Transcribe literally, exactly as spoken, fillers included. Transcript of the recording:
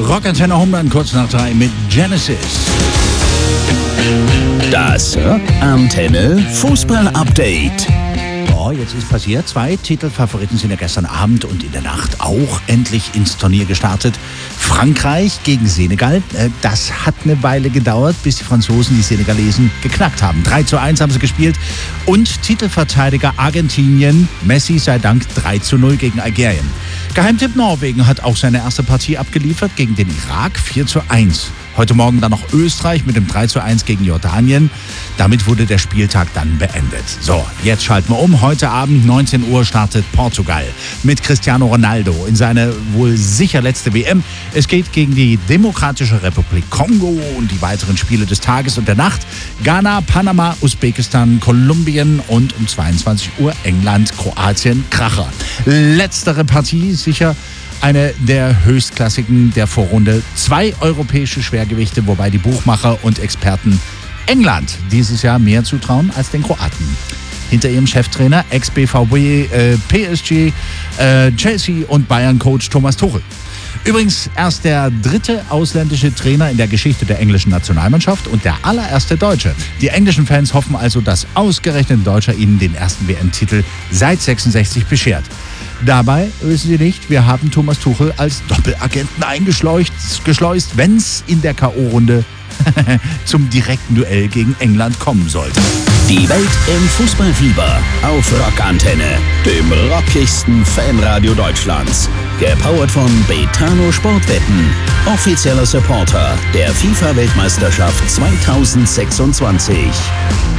Rockantenne Homburn kurz nach drei mit Genesis. Das Rockantenne Fußball-Update. Oh, jetzt ist passiert. Zwei Titelfavoriten sind ja gestern Abend und in der Nacht auch endlich ins Turnier gestartet. Frankreich gegen Senegal. Das hat eine Weile gedauert, bis die Franzosen die Senegalesen geknackt haben. drei zu eins haben sie gespielt. Und Titelverteidiger Argentinien, Messi sei Dank drei zu null gegen Algerien. Geheimtipp Norwegen hat auch seine erste Partie abgeliefert gegen den Irak, vier zu eins. Heute Morgen dann noch Österreich mit dem drei zu eins gegen Jordanien. Damit wurde der Spieltag dann beendet. So, jetzt schalten wir um. Heute Abend neunzehn Uhr startet Portugal mit Cristiano Ronaldo in seine wohl sicher letzte W M. Es geht gegen die Demokratische Republik Kongo und die weiteren Spiele des Tages und der Nacht. Ghana, Panama, Usbekistan, Kolumbien und um zweiundzwanzig Uhr England, Kroatien, Kracher. Letztere Partie sicher eine der höchstklassigen der Vorrunde. Zwei europäische Schwergewichte, wobei die Buchmacher und Experten England dieses Jahr mehr zutrauen als den Kroaten. Hinter ihrem Cheftrainer, Ex-B V B, äh, P S G, äh, Chelsea und Bayern-Coach Thomas Tuchel. Übrigens erst der dritte ausländische Trainer in der Geschichte der englischen Nationalmannschaft und der allererste Deutsche. Die englischen Fans hoffen also, dass ausgerechnet ein Deutscher ihnen den ersten W M-Titel seit sechsundsechzig beschert. Dabei, wissen Sie nicht, wir haben Thomas Tuchel als Doppelagenten eingeschleust, geschleust, wenn es in der K O-Runde zum direkten Duell gegen England kommen sollte. Die Welt im Fußballfieber auf Rockantenne, dem rockigsten Fanradio Deutschlands. Gepowert von Betano Sportwetten, offizieller Supporter der FIFA-Weltmeisterschaft zweitausendsechsundzwanzig.